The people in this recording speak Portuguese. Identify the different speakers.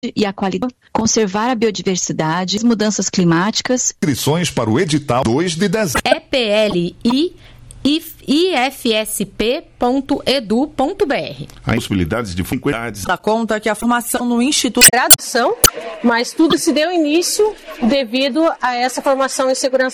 Speaker 1: e a qualidade, conservar a biodiversidade, as mudanças climáticas.
Speaker 2: Inscrições para o edital 2 de dezembro.
Speaker 3: EPLI-ifsp.edu.br.
Speaker 2: As possibilidades de frequências.
Speaker 4: Dá conta que a formação no Instituto
Speaker 5: graduação, mas tudo se deu início devido a essa formação em segurança